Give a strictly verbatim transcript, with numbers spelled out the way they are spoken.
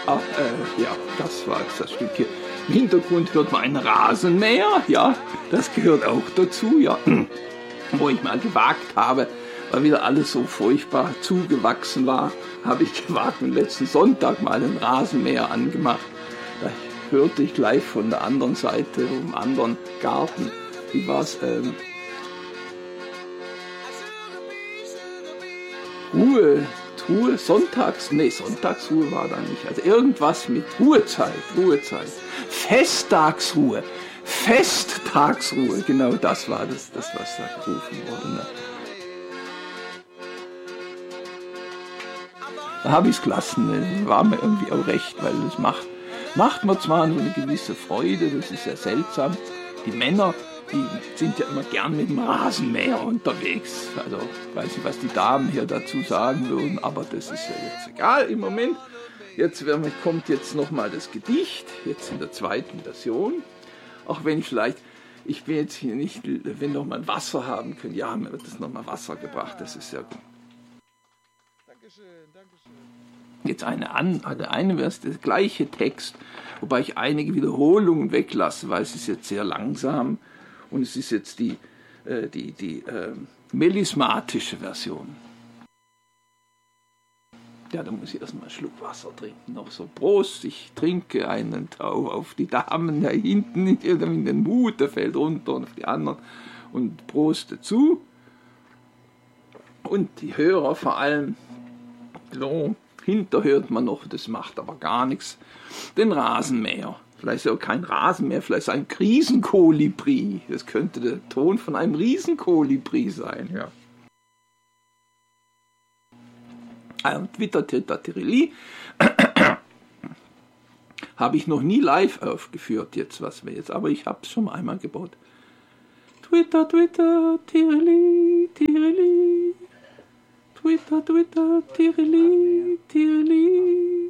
Ah, äh, ja, das war jetzt das Stück hier. Im Hintergrund hört man ein Rasenmäher, ja, das gehört auch dazu, ja. Wo ich mal gewagt habe, weil wieder alles so furchtbar zugewachsen war, habe ich gewagt und letzten Sonntag mal einen Rasenmäher angemacht. Da hörte ich gleich von der anderen Seite, im anderen Garten, wie war es, ähm, Ruhe, Ruhe, Sonntags, nee, Sonntagsruhe war da nicht, also irgendwas mit Ruhezeit, Ruhezeit, Festtagsruhe, Festtagsruhe, genau das war das, das was da gerufen wurde. Ne? Da habe ich es gelassen, ne? War mir irgendwie auch recht, weil das macht, macht mir zwar nur eine gewisse Freude, das ist ja seltsam, die Männer, die sind ja immer gern mit dem Rasenmäher unterwegs. Also ich weiß nicht, was die Damen hier dazu sagen würden, aber das ist ja jetzt egal im Moment. Jetzt kommt jetzt nochmal das Gedicht, jetzt in der zweiten Version. Auch wenn ich vielleicht, ich bin jetzt hier nicht, wenn noch mal Wasser haben können. Ja, mir wird das nochmal Wasser gebracht, das ist ja gut. Dankeschön, Dankeschön. Jetzt eine, An, eine, eine Version, der gleiche Text, wobei ich einige Wiederholungen weglasse, weil es ist jetzt sehr langsam. Und es ist jetzt die, äh, die, die äh, melismatische Version. Ja, da muss ich erstmal einen Schluck Wasser trinken. Noch so, Prost, ich trinke einen Tau auf die Damen da hinten in den Mut, der fällt runter und auf die anderen. Und Prost dazu. Und die Hörer vor allem, so, hinter hört man noch, das macht aber gar nichts, den Rasenmäher. Vielleicht ist auch kein Rasenmäher, vielleicht ein Riesenkolibri. Das könnte der Ton von einem Riesenkolibri sein, ja. Ein Twitter-Twitter-Tirili habe ich noch nie live aufgeführt, jetzt was wir jetzt, aber ich habe es schon mal einmal gebaut. Twitter, Twitter, Tirili, Tirili. Twitter, Twitter, Tirili, Tirili.